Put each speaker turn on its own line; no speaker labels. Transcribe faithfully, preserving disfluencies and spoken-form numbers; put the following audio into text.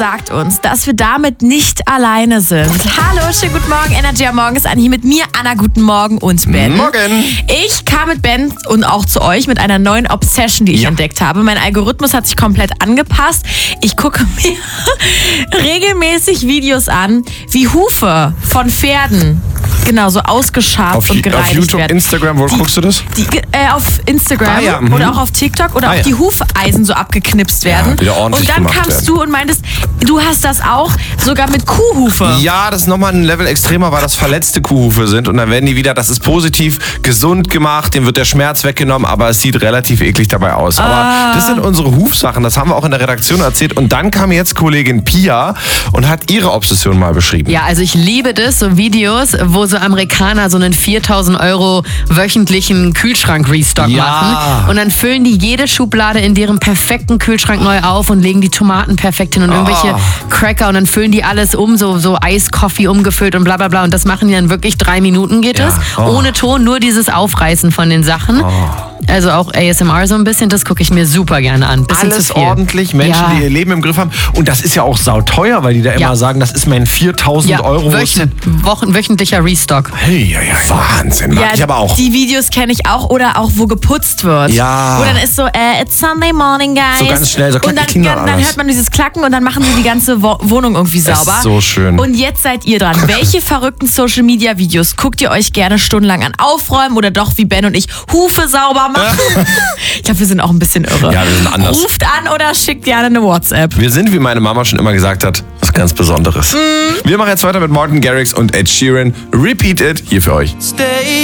sagt uns, dass wir damit nicht alleine sind. Hallo, schönen guten Morgen. Energy am Morgen ist an. Hier mit mir, Anna, guten Morgen und Ben.
Morgen.
Ich kam mit Ben und auch zu euch mit einer neuen Obsession, die ich
Ja.
entdeckt habe. Mein Algorithmus hat sich komplett angepasst. Ich gucke mir regelmäßig Videos an, wie Hufe von Pferden genau so ausgeschabt
Auf,
und gereinigt
auf YouTube,
werden.
Instagram, wo
Die-
guckst du das?
Die, äh, auf Instagram
Ah, ja, mhm.
oder auch auf TikTok oder
Ah,
auch
ja.
die Hufeisen so abgeknipst werden.
wieder ordentlich
und dann
gemacht
kamst
werden.
du und meintest, du hast das auch sogar mit Kuhhufe.
Ja, das ist nochmal ein Level extremer, weil das verletzte Kuhhufe sind und dann werden die wieder, das ist positiv gesund gemacht, dem wird der Schmerz weggenommen, aber es sieht relativ eklig dabei aus. Aber
Ah.
das sind unsere Hufsachen, das haben wir auch in der Redaktion erzählt und dann kam jetzt Kollegin Pia und hat ihre Obsession mal beschrieben.
Ja, also ich liebe das, so Videos, wo so Amerikaner so einen viertausend Euro wöchentlichen Kühlschrank-Restock
Ja.
machen. Und dann füllen die jede Schublade in deren perfekten Kühlschrank neu auf und legen die Tomaten perfekt hin und irgendwelche Cracker und dann füllen die alles um, so, so Eiskoffee umgefüllt und bla bla bla. Und das machen die dann wirklich drei Minuten geht
Ja.
es.
Oh.
Ohne Ton, nur dieses Aufreißen von den Sachen. Also auch A S M R so ein bisschen, das gucke ich mir super gerne an. Bisschen
Alles
zu viel.
ordentlich, Menschen,
Ja.
die ihr Leben im Griff haben. Und das ist ja auch sauteuer, weil die da immer
Ja.
sagen, das ist mein viertausend
Ja,
Euro.
wöchn Wochen, wöchentlicher Restock.
Hey, ja, ja, Wahnsinn, mag ich aber auch.
Die Videos kenne ich auch oder auch wo geputzt wird.
Ja.
Wo dann ist so, äh, it's Sunday morning, guys.
So ganz schnell, so klack,
und dann,
kling,
dann, dann
alles.
hört man dieses Klacken und dann machen sie die ganze Wo- Wohnung irgendwie
ist
sauber.
so schön.
Und jetzt seid ihr dran. Welche verrückten Social Media Videos guckt ihr euch gerne stundenlang an? Aufräumen oder doch wie Ben und ich Hufe sauber machen? Ich glaube, wir sind auch ein bisschen irre.
Ja, wir sind anders.
Ruft an oder schickt gerne eine WhatsApp.
Wir sind, wie meine Mama schon immer gesagt hat, was ganz Besonderes. Wir machen jetzt weiter mit Martin Garrix und Ed Sheeran. Repeat It hier für euch.
Stay